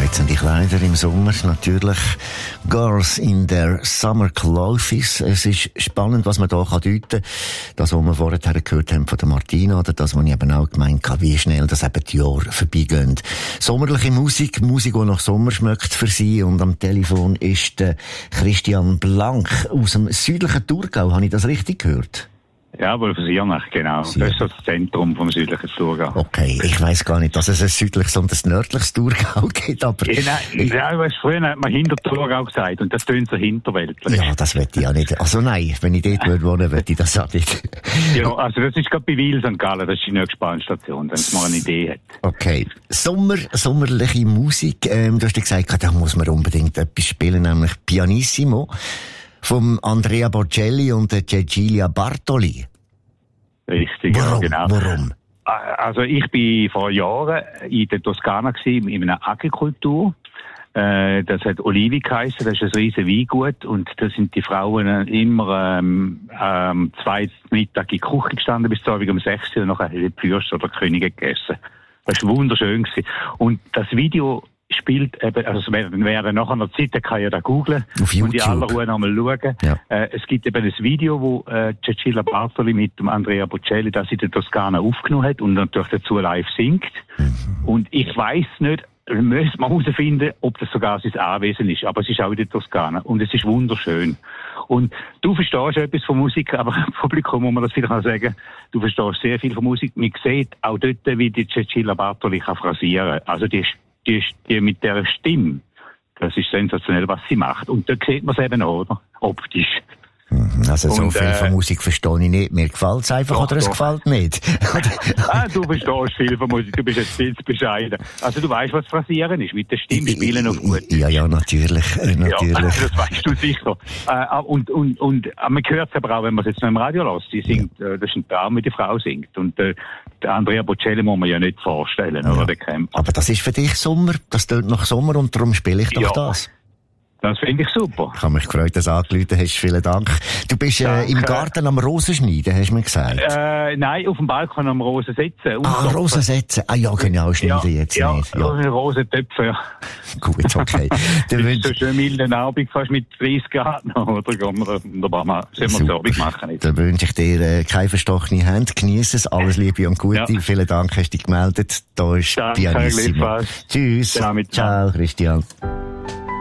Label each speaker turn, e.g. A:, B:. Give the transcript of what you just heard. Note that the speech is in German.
A: Jetzt sind die Kleider im Sommer natürlich Girls in their Summer Clothes. Es ist spannend, was man da deuten kann. Das, was wir vorher gehört haben von der Martina, oder das, was ich eben auch gemeint habe, wie schnell das eben die Jahre vorbeigehen. Sommerliche Musik, die nach Sommer schmeckt für sie. Und am Telefon ist der Christian Blank aus dem südlichen Thurgau. Habe ich das richtig gehört?
B: Ja, aber für Siernach, genau. Das ist das Zentrum vom südlichen Thurgau.
A: Okay, ich weiss gar nicht, dass es ein südliches und ein nördliches Thurgau gibt, aber...
B: Früher hat man Hinterthurgau gesagt, und das tönt so hinterweltlich.
A: Ja, das möchte ich auch nicht. Also nein, wenn ich dort wohnen würde, ich das auch nicht.
B: Ja, also das ist gerade bei Wil St. Gallen, das ist die nächste Bahnstation, wenn man eine Idee hat.
A: Okay. Sommerliche Musik, du hast gesagt, da muss man unbedingt etwas spielen, nämlich Pianissimo. Vom Andrea Bocelli und der Cecilia Bartoli.
B: Richtig,
A: warum?
B: Ja, genau.
A: Warum?
B: Also ich bin vor Jahren in der Toskana gewesen, in einer Agrikultur. Das hat Olivi geheissen, das ist ein riesen Weingut, und da sind die Frauen immer 2 Mittag in die Küche gestanden bis zu Abend um 6 Uhr, und nachher haben die Fürst oder die Könige gegessen. Das war wunderschön gewesen. Und das Video spielt eben, also wer nachher noch Zeit hat, kann ja da googlen und in aller Ruhe nochmal schauen. Ja. Es gibt eben ein Video, wo Cecilia Bartoli mit dem Andrea Bocelli das in der Toskana aufgenommen hat und natürlich dazu live singt. Und ich weiss nicht, man muss herausfinden, ob das sogar sein Anwesen ist, aber es ist auch in der Toskana und es ist wunderschön. Und du verstehst etwas von Musik, aber im Publikum muss man das vielleicht noch sagen, du verstehst sehr viel von Musik. Man sieht auch dort, wie die Cecilia Bartoli kann phrasieren. Also die mit der Stimme, das ist sensationell, was sie macht. Und da sieht man es eben auch, oder? Optisch.
A: Also so viel von Musik verstehe ich nicht. Mir gefällt es einfach, oder es gefällt nicht.
B: Du verstehst viel von Musik, du bist jetzt viel zu bescheiden. Also du weißt, was Phrasieren ist, mit der Stimme spielen auf gut.
A: Ja, natürlich.
B: Ja, das weißt du sicher. Und man hört es aber auch, wenn man es jetzt noch im Radio lässt. Sie singt, das ist ein Traum, wie die Frau singt. Und der Andrea Bocelli muss man ja nicht vorstellen, oder? Der Kämpfer.
A: Aber das ist für dich Sommer, das tönt nach Sommer, und darum spiele ich doch das.
B: Das finde ich super.
A: Ich habe mich gefreut, dass du angerufen hast. Vielen Dank. Du bist im Garten am Rosenschneiden, hast du mir gesagt?
B: Nein, auf dem Balkon am Rosen setzen.
A: Rosen setzen. Ah ja, genau, schneiden jetzt nicht. Ja,
B: Rosentöpfe, ja.
A: Gut, okay.
B: Das ist so schön milden Abend, fast mit 30 Grad noch, oder? Gehen wir wunderbar mal, sollen wir Abend machen jetzt.
A: Dann wünsche ich dir keine verstochene Hand. Genieß es. Alles Liebe und Gute. Ja. Vielen Dank, hast dich gemeldet. Da ist Pianissimo. Tschüss. Ciao, Christian.